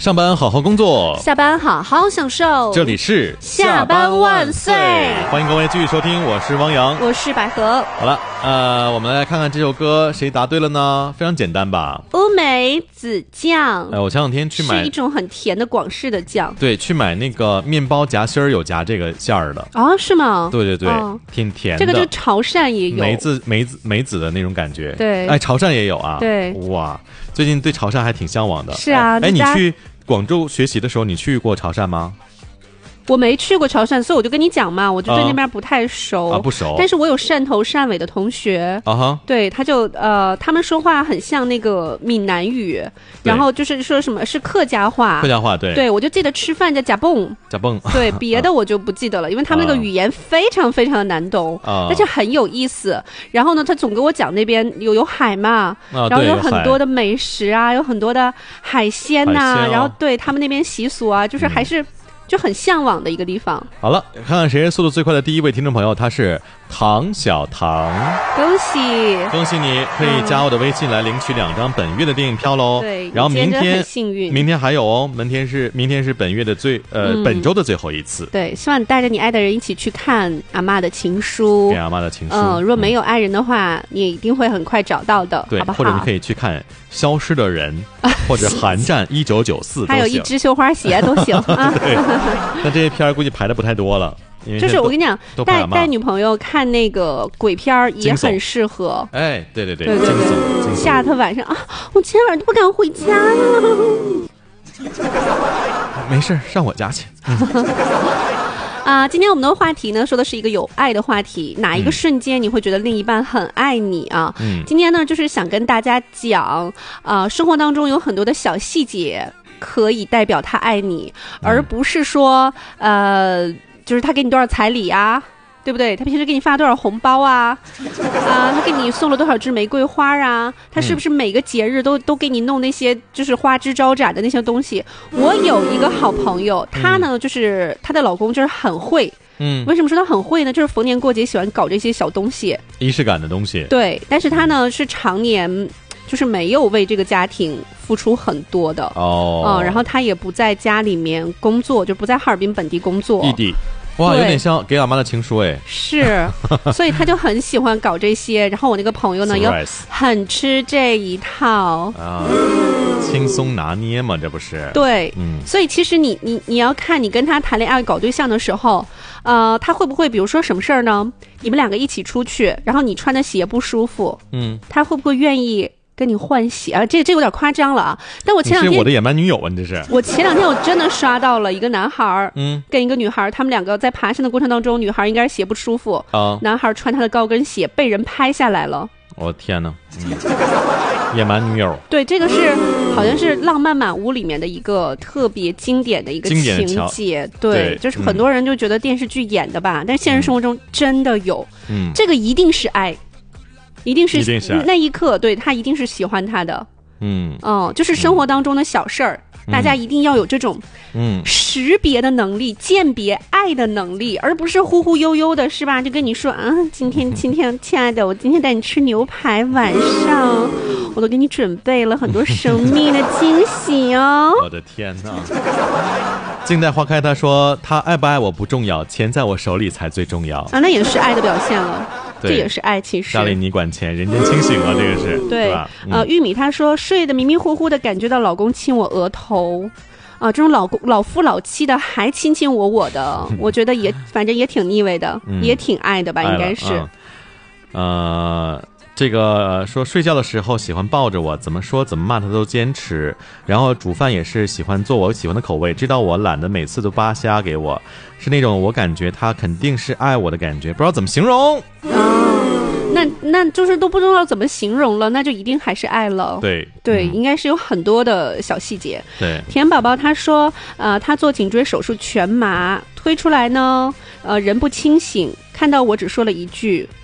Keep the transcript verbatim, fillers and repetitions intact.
上班好好工作， 下班好好享受。 这里是下班万岁， 欢迎各位继续收听，我是汪洋， 我是百合。 好了，呃，我们来看看这首歌谁答对了呢？非常简单吧？ 乌梅子酱。 呃，我前两天去买， 是一种很甜的广式的酱。 对，去买那个面包夹心儿，有夹这个馅儿的。 哦，是吗？ 对对对， 哦、 挺甜的。 这个就潮汕也有梅子梅子梅子的那种感觉。 对， 哎，潮汕也有啊。 对， 哇，最近对潮汕还挺向往的。 是啊， 哎，你去广州学习的时候，你去过潮汕吗？ 我没去过潮汕，所以我就跟你讲嘛，我就对那边不太熟、 啊、不熟。 但是我有汕头汕尾的同学啊哈， 对，他就呃，他们说话很像那个闽南语，然后就是说什么是客家话， 客家话对， 对我就记得吃饭叫夹蹦夹蹦， 对，别的我就不记得了，因为他们那个语言非常非常的难懂，啊、但是很有意思。然后呢，他总跟我讲那边有有海嘛， 啊、 然后有很多的美食啊，有很多的海鲜呐、啊哦，然后对他们那边习俗啊，就是还是。嗯就很向往的一个地方。 好了，看看谁是速度最快的第一位听众朋友，他是唐小唐， 恭喜恭喜你，可以加我的微信来领取两张本月的电影票喽。 对， 然后明天很幸运， 明天还有哦，明天是明天是本月的最呃、嗯、本周的最后一次。 对，希望你带着你爱的人一起去看阿嬷的情书， 给阿嬷的情书。 嗯，如果没有爱人的话，嗯、你也一定会很快找到的， 对， 好不好？ 或者你可以去看《消失的人》或者《寒战一九九四》， 还有一只绣花鞋都行啊。 那这些片儿估计排的不太多了，因为就是我跟你讲，带带女朋友看那个鬼片儿也很适合。 哎，对对对， 对对对，吓她晚上啊，我今天晚上都不敢回家呀。没事，上我家去。 啊、呃，今天我们的话题呢，说的是一个有爱的话题。哪一个瞬间你会觉得另一半很爱你啊？嗯，今天呢，就是想跟大家讲，啊、呃，生活当中有很多的小细节可以代表他爱你，而不是说，呃，就是他给你多少彩礼啊。对不对？他平时给你发多少红包啊？啊，他给你送了多少支玫瑰花啊？他是不是每个节日都都给你弄那些就是花枝招展的那些东西？我有一个好朋友，她呢就是她的老公就是很会，嗯，为什么说他很会呢？就是逢年过节喜欢搞这些小东西， 仪式感的东西。 对，但是他呢是常年就是没有为这个家庭付出很多的哦，嗯，然后他也不在家里面工作，就不在哈尔滨本地工作， 异地。哇，有点像给阿妈的情书哎， 是，所以他就很喜欢搞这些。然后我那个朋友呢，又很吃这一套啊，轻松拿捏嘛，这不是？ 对，嗯，所以其实你你你要看你跟他谈恋爱搞对象的时候，呃，他会不会比如说什么事儿呢？你们两个一起出去，然后你穿的鞋不舒服，嗯，他会不会愿意跟你换鞋啊？这这有点夸张了啊！但我前两天你是我的野蛮女友啊，你这是？ 我前两天我真的刷到了一个男孩，嗯，跟一个女孩，他们两个在爬山的过程当中，女孩应该是鞋不舒服啊，男孩穿他的高跟鞋被人拍下来了。 我、哦、天哪！嗯、野蛮女友。 对，这个是好像是《浪漫满屋》里面的一个特别经典的一个情节。对，对，就是很多人就觉得电视剧演的吧，嗯、但现实生活中真的有。嗯，这个一定是爱。一定是那一刻，对，他一定是喜欢他的，嗯，哦、嗯，就是生活当中的小事儿、嗯，大家一定要有这种，嗯，识别的能力、鉴别爱的能力，而不是忽忽悠悠的，是吧？就跟你说，啊，今天，今天，亲爱的，我今天带你吃牛排，晚上我都给你准备了很多神秘的惊喜哦。 我的天哪！静待花开，他说他爱不爱我不重要，钱在我手里才最重要啊，那也是爱的表现了。这也是爱，其实家里你管钱，人间清醒了，这个是对吧？嗯、呃，玉米他说睡得迷迷糊糊的，感觉到老公亲我额头，啊、呃，这种老公老夫老妻的还亲亲我我的，嗯、我觉得也反正也挺腻味的，嗯、也挺爱的吧，应该是。 嗯、呃，这个说睡觉的时候喜欢抱着我，怎么说怎么骂他都坚持，然后煮饭也是喜欢做我喜欢的口味，知道我懒得每次都扒虾给我，是那种我感觉他肯定是爱我的感觉，不知道怎么形容。 哦，那那就是都不知道怎么形容了，那就一定还是爱了。 对对、 嗯， 应该是有很多的小细节。 对， 甜宝宝他说，呃，他做颈椎手术全麻，推出来呢，呃，人不清醒，看到我只说了一句